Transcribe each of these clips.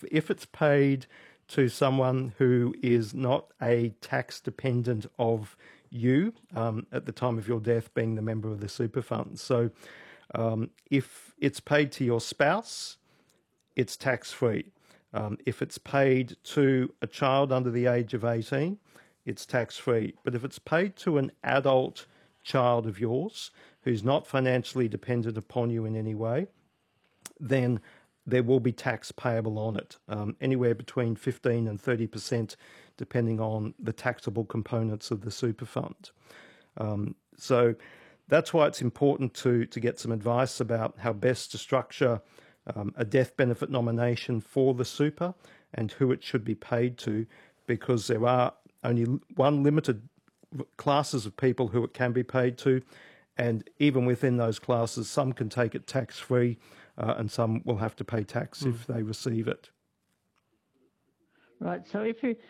if it's paid to someone who is not a tax dependent of you at the time of your death, being the member of the super fund. So if it's paid to your spouse, it's tax-free. If it's paid to a child under the age of 18, it's tax-free. But if it's paid to an adult child of yours who's not financially dependent upon you in any way, then there will be tax payable on it, anywhere between 15 and 30%, depending on the taxable components of the super fund. So that's why it's important to get some advice about how best to structure a death benefit nomination for the super and who it should be paid to, because there are only one limited classes of people who it can be paid to, and even within those classes, some can take it tax-free and some will have to pay tax if they receive it. Right. So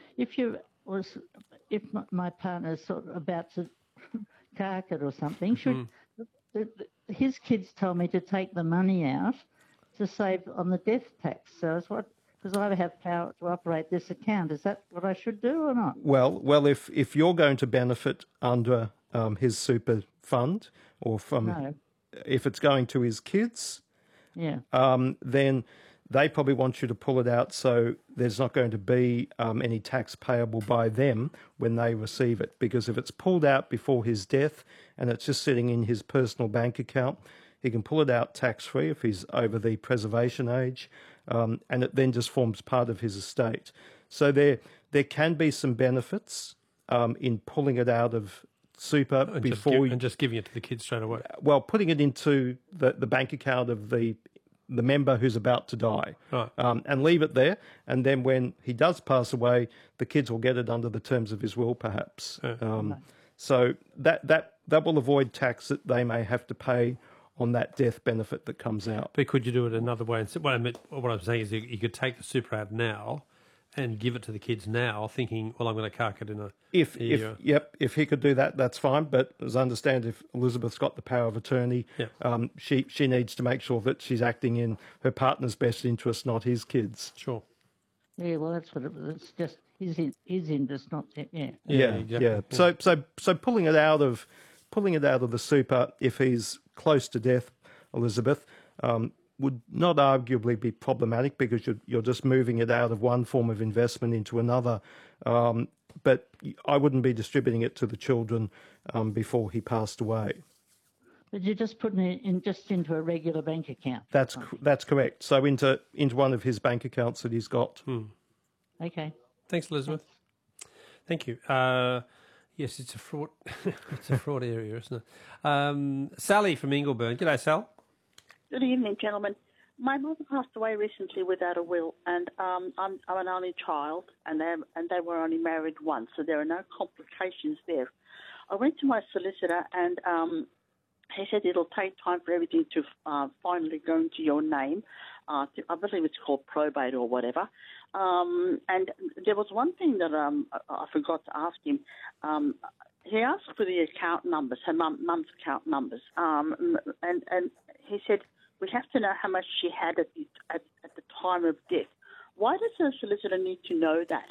if my partner's sort of about to cark it or something, should his kids told me to take the money out to save on the death tax. So it's because I have power to operate this account. Is that what I should do or not? Well, if you're going to benefit under his super fund, or if it's going to his kids, then they probably want you to pull it out so there's not going to be any tax payable by them when they receive it. Because if it's pulled out before his death and it's just sitting in his personal bank account, he can pull it out tax-free if he's over the preservation age, and it then just forms part of his estate. So there can be some benefits in pulling it out of super and just giving it to the kids straight away. Well, putting it into the bank account of the member who's about to die, right. And leave it there. And then when he does pass away, the kids will get it under the terms of his will, perhaps. So that will avoid tax that they may have to pay on that death benefit that comes out. But could you do it another way? What I'm saying is you could take the super out now and give it to the kids now, thinking, well, I'm going to cark it in a year. If he could do that, that's fine. But as I understand, if Elizabeth's got the power of attorney, she needs to make sure that she's acting in her partner's best interest, not his kids. Sure. Yeah, well, that's what it's just his interest, not exactly. So pulling it out of the super, if he's close to death, Elizabeth, would not arguably be problematic because you're just moving it out of one form of investment into another. But I wouldn't be distributing it to the children before he passed away. But you're just putting it into a regular bank account. That's correct. So into one of his bank accounts that he's got. Okay. Thanks, Elizabeth. Thank you. Yes, it's a fraud. It's a fraud area, isn't it? Sally from Ingleburn. G'day, Sal. Good evening, gentlemen. My mother passed away recently without a will, and I'm an only child, and they were only married once, so there are no complications there. I went to my solicitor, and he said it'll take time for everything to finally go into your name. I believe it's called probate or whatever. And there was one thing that I forgot to ask him. He asked for the account numbers, her mum's account numbers, and he said, we have to know how much she had at the time of death. Why does a solicitor need to know that?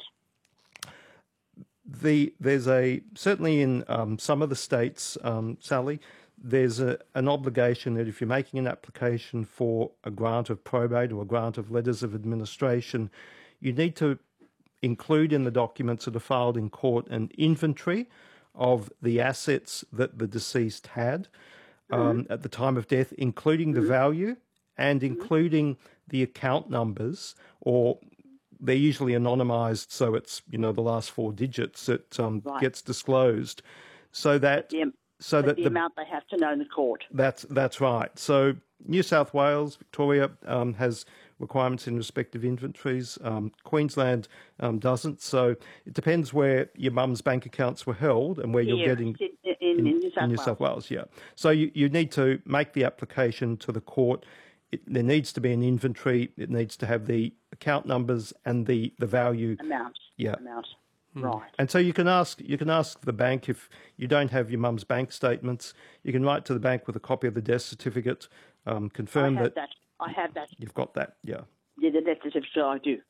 There's certainly in some of the states, Sally, there's an obligation that if you're making an application for a grant of probate or a grant of letters of administration, you need to include in the documents that are filed in court an inventory of the assets that the deceased had at the time of death, including the value and including the account numbers, or they're usually anonymised, so it's the last four digits that gets disclosed, so that the amount they have to know in the court. That's right. So New South Wales, Victoria has requirements in respect of inventories. Queensland doesn't. So it depends where your mum's bank accounts were held and where you're getting in New South Wales. Yeah. So you need to make the application to the court. There needs to be an inventory. It needs to have the account numbers and the value amount. Yeah. Amount. Right. And so you can ask the bank, if you don't have your mum's bank statements, you can write to the bank with a copy of the death certificate, confirm I have that. You've got that, yeah. Yeah, the death certificate I do.